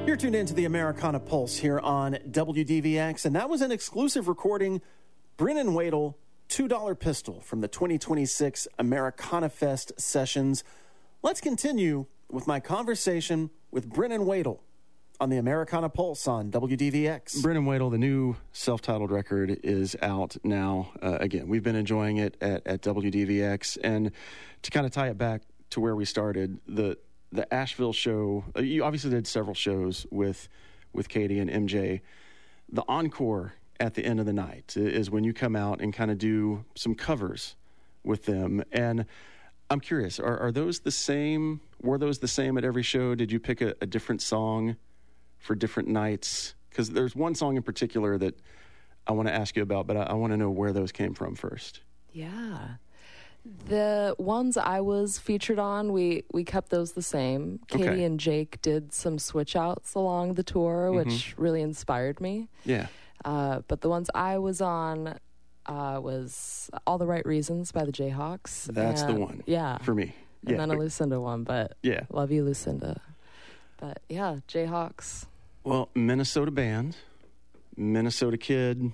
You're tuned into the Americana Pulse here on WDVX, and that was an exclusive recording, Brennan Wadle, $2 Pistol from the 2026 Americana Fest sessions. Let's continue with my conversation with Brennan Wadle on the Americana Pulse on WDVX. Brennan Wadle, the new self-titled record is out now. Again, we've been enjoying it at WDVX, and to kind of tie it back to where we started, the Asheville show, you obviously did several shows with Katie and MJ. The encore at the end of the night is when you come out and kind of do some covers with them. And I'm curious, are those the same? Were those the same at every show? Did you pick a different song for different nights? Because there's one song in particular that I want to ask you about, but I want to know where those came from first. Yeah. The ones I was featured on, we kept those the same. Katie and Jake did some switch outs along the tour, which really inspired me. Yeah. But the ones I was on was All the Right Reasons by the Jayhawks. That's the one. Yeah. For me. And then a Lucinda one, but yeah. Love you, Lucinda. But yeah, Jayhawks. Well, Minnesota band, Minnesota kid.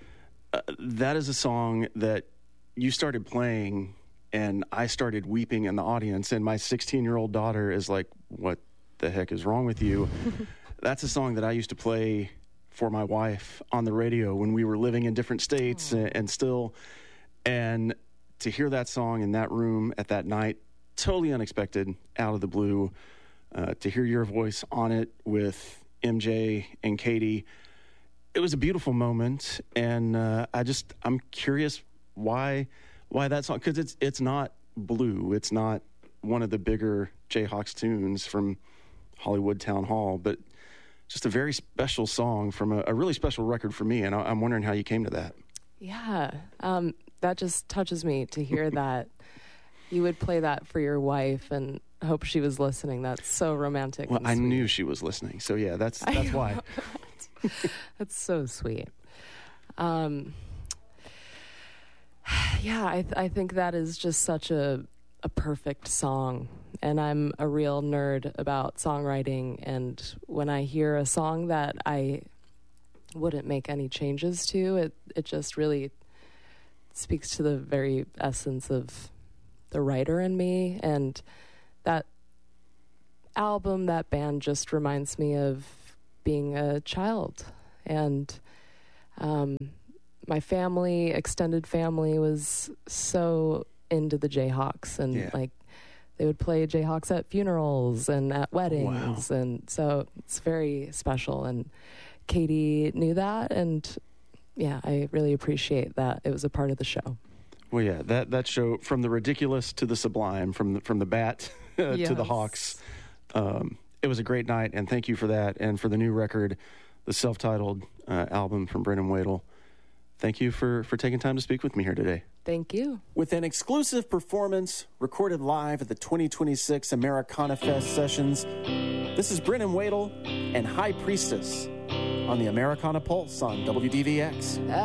That is a song that you started playing and I started weeping in the audience, and my 16-year-old daughter is like, what the heck is wrong with you? That's a song that I used to play for my wife on the radio when we were living in different states and still. And to hear that song in that room at that night, totally unexpected, out of the blue, to hear your voice on it with MJ and Katie, it was a beautiful moment. And I'm curious why that song, because it's not Blue, it's not one of the bigger Jayhawks tunes from Hollywood Town Hall, but just a very special song from a really special record for me, and I'm wondering how you came to that. Yeah, that just touches me to hear that you would play that for your wife, and hope she was listening. That's so romantic. Well, I knew she was listening, so yeah, that's why. That's so sweet. Yeah, I think that is just such a perfect song, and I'm a real nerd about songwriting, and when I hear a song that I wouldn't make any changes to, it just really speaks to the very essence of the writer in me. And that album, that band, just reminds me of being a child, and my family, extended family, was so into the Jayhawks, and like they would play Jayhawks at funerals and at weddings. Wow. And so it's very special, and Katie knew that, and yeah, I really appreciate that it was a part of the show. Well, yeah, that show, from the ridiculous to the sublime, from the bat to the Hawks, it was a great night, and thank you for that. And for the new record, the self-titled album from Brennan Wadle, thank you for taking time to speak with me here today. Thank you. With an exclusive performance recorded live at the 2026 Americana Fest sessions, this is Brennan Wadle and High Priestess on the Americana Pulse on WDVX.